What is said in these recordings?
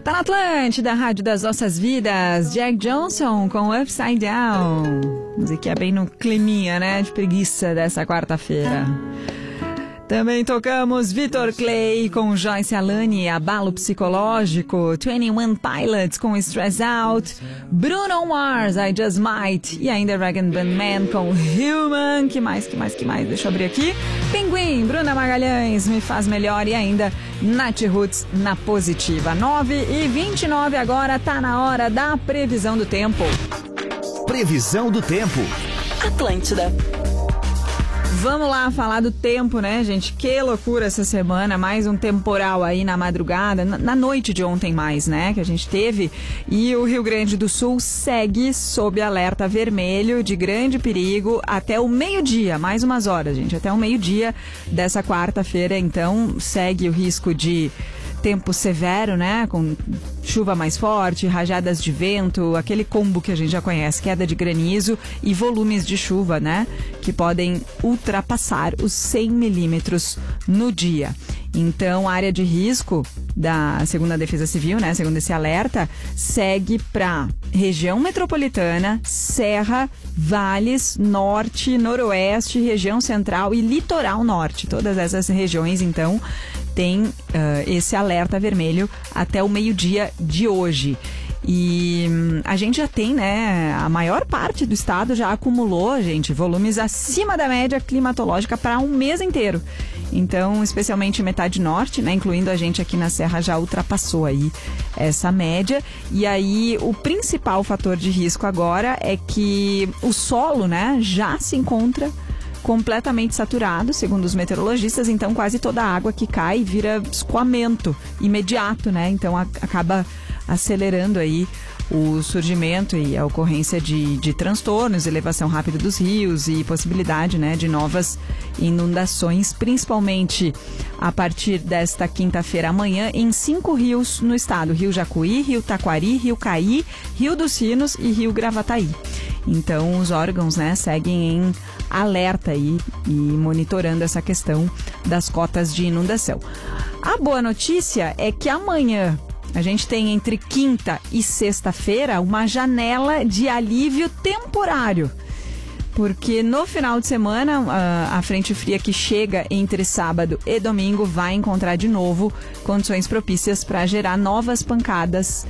Tá na Atlântida, Rádio das Nossas Vidas, Jack Johnson com Upside Down. Musiquinha bem no climinha, né, de preguiça dessa quarta-feira. Também tocamos Vitor Clay com Joyce Alani, Abalo Psicológico, 21 Pilots com Stress Out, Bruno Mars, I Just Might, e ainda Rag & Bone Man com Human, que mais? Deixa eu abrir aqui. Pinguim, Bruna Magalhães, Me Faz Melhor, e ainda Nath Roots na Positiva. 9h29 agora, tá na hora da previsão do tempo. Previsão do tempo. Atlântida. Vamos lá falar do tempo, né, gente? Que loucura essa semana, mais um temporal aí na madrugada, na noite de ontem mais, né, que a gente teve. E o Rio Grande do Sul segue sob alerta vermelho de grande perigo até o meio-dia, mais umas horas, gente, até o meio-dia dessa quarta-feira. Então segue o risco de tempo severo, né, com chuva mais forte, rajadas de vento, aquele combo que a gente já conhece, queda de granizo e volumes de chuva, né, que podem ultrapassar os 100 milímetros no dia. Então, a área de risco segundo a Defesa Civil, né, segundo esse alerta, segue para região metropolitana, Serra, Vales, Norte, Noroeste, região central e litoral norte. Todas essas regiões, então, tem esse alerta vermelho até o meio-dia de hoje. E a gente já tem, né, a maior parte do estado já acumulou, gente, volumes acima da média climatológica para um mês inteiro. Então, especialmente metade norte, né, incluindo a gente aqui na Serra, já ultrapassou aí essa média. E aí, o principal fator de risco agora é que o solo, né, já se encontra completamente saturado, segundo os meteorologistas. Então quase toda a água que cai vira escoamento imediato, né? Então acaba acelerando aí o surgimento e a ocorrência de transtornos, elevação rápida dos rios e possibilidade, né, de novas inundações, principalmente a partir desta quinta-feira amanhã em 5 rios no estado: Rio Jacuí, Rio Taquari, Rio Caí, Rio dos Sinos e Rio Gravataí. Então os órgãos, né, seguem em alerta aí e monitorando essa questão das cotas de inundação. A boa notícia é que amanhã a gente tem, entre quinta e sexta-feira, uma janela de alívio temporário. Porque no final de semana, a frente fria que chega entre sábado e domingo vai encontrar de novo condições propícias para gerar novas pancadas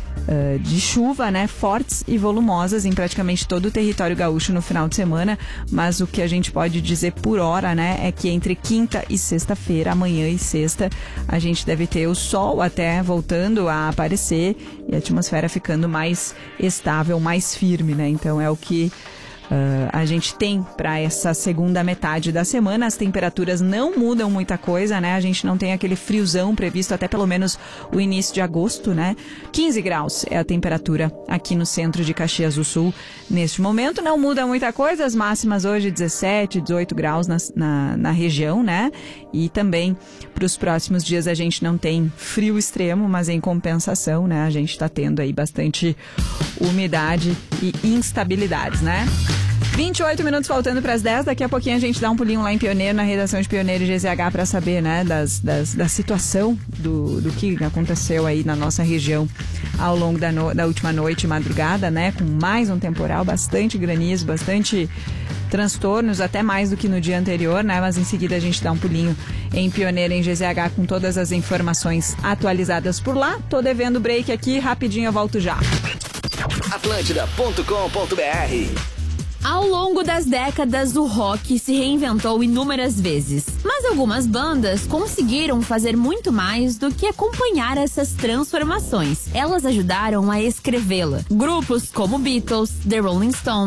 de chuva, né, fortes e volumosas em praticamente todo o território gaúcho no final de semana. Mas o que a gente pode dizer por hora, né, é que entre quinta e sexta-feira, amanhã e sexta, a gente deve ter o sol até voltando a aparecer e a atmosfera ficando mais estável, mais firme, né? Então é o que a gente tem para essa segunda metade da semana. As temperaturas não mudam muita coisa, né? A gente não tem aquele friozão previsto até pelo menos o início de agosto, né? 15 graus é a temperatura aqui no centro de Caxias do Sul neste momento. Não muda muita coisa, as máximas hoje 17, 18 graus na região, né? E também para os próximos dias a gente não tem frio extremo, mas em compensação, né, a gente está tendo aí bastante umidade e instabilidades, né? 28 minutos faltando para as 10, daqui a pouquinho a gente dá um pulinho lá em Pioneiro, na redação de Pioneiro e GZH, para saber, né, da situação do que aconteceu aí na nossa região ao longo da última noite e madrugada, né, com mais um temporal, bastante granizo, bastante transtornos, até mais do que no dia anterior, né, mas em seguida a gente dá um pulinho em Pioneiro, em GZH, com todas as informações atualizadas por lá. Tô devendo break aqui, rapidinho eu volto já. Atlântida.com.br. Ao longo das décadas, o rock se reinventou inúmeras vezes. Mas algumas bandas conseguiram fazer muito mais do que acompanhar essas transformações. Elas ajudaram a escrevê-la. Grupos como Beatles, The Rolling Stones,